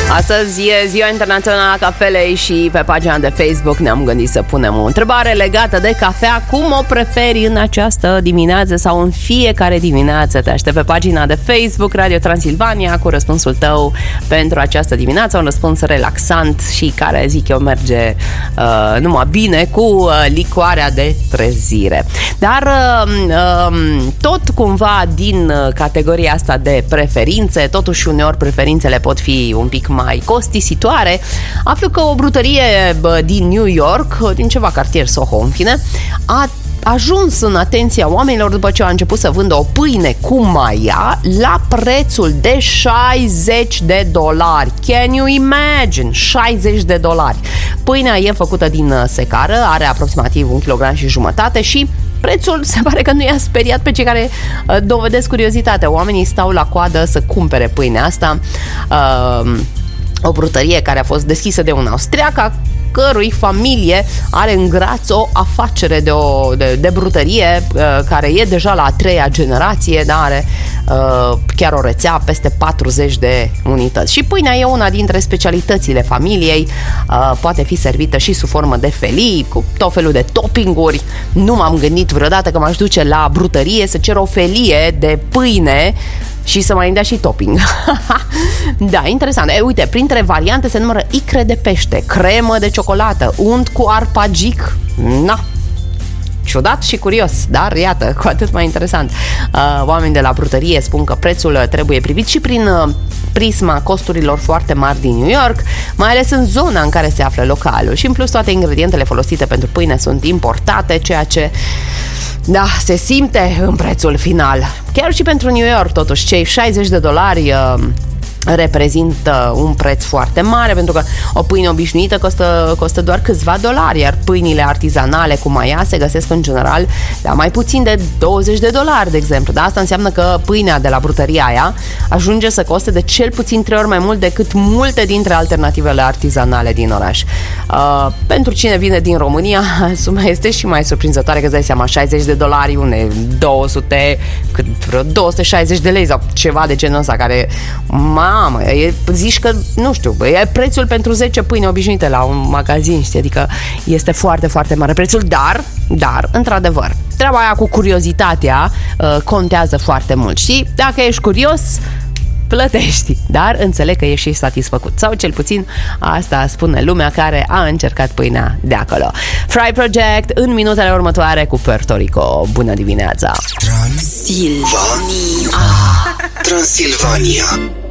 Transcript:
Astăzi e Ziua Internațională a Cafelei și pe pagina de Facebook ne-am gândit să punem o întrebare legată de cafea. Cum o preferi în această dimineață sau în fiecare dimineață? Te aștept pe pagina de Facebook Radio Transilvania cu răspunsul tău pentru această dimineață. Un răspuns relaxant și care, zic eu, merge numai bine cu licoarea de trezire. Dar tot cumva din categoria asta de preferințe, totuși uneori preferințele pot fi un pic mai costisitoare. Aflu că o brutărie din New York, din ceva cartier Soho, în fine, a ajuns în atenția oamenilor după ce a început să vândă o pâine cu maia la prețul de $60. Can you imagine? $60. Pâinea e făcută din secară, are aproximativ 1,5 kg și prețul se pare că nu i-a speriat pe cei care dovedesc curiozitatea. Oamenii stau la coadă să cumpere pâinea asta. O brutărie care a fost deschisă de un austriac, a cărui familie are în graț o afacere de brutărie care e deja la a 3-a generație, dar are chiar o rețea peste 40 de unități. Și pâinea e una dintre specialitățile familiei, poate fi servită și sub formă de felii, cu tot felul de toppinguri. Nu m-am gândit vreodată că m-aș duce la brutărie să cer o felie de pâine și să mai îmi dea și topping. Da, interesant. Uite, printre variante se numără icre de pește, cremă de ciocolată, unt cu arpagic. Na, ciudat și curios, dar iată, cu atât mai interesant. Oamenii de la brutărie spun că prețul trebuie privit și prin prisma costurilor foarte mari din New York, mai ales în zona în care se află localul. Și în plus toate ingredientele folosite pentru pâine sunt importate, ceea ce se simte în prețul final. Chiar și pentru New York, totuși, cei $60 reprezintă un preț foarte mare, pentru că o pâine obișnuită costă doar câțiva dolari, iar pâinile artizanale cu maia se găsesc în general la mai puțin de $20, de exemplu. Dar asta înseamnă că pâinea de la brutăria aia ajunge să coste de cel puțin 3 ori mai mult decât multe dintre alternativele artizanale din oraș. Pentru cine vine din România, suma este și mai surprinzătoare, că îți dai seama, $60, une 260 de lei sau ceva de genul ăsta, care zici că, nu știu, e prețul pentru 10 pâine obișnuite la un magazin, știi? Adică este foarte, foarte mare prețul, dar, într-adevăr, treaba aia cu curiozitatea contează foarte mult. Și dacă ești curios, plătești, dar înțeleg că ești și satisfăcut. Sau cel puțin asta spune lumea care a încercat pâinea de acolo. Fry Project în minutele următoare cu Puerto Rico. Bună dimineața! Transilvania.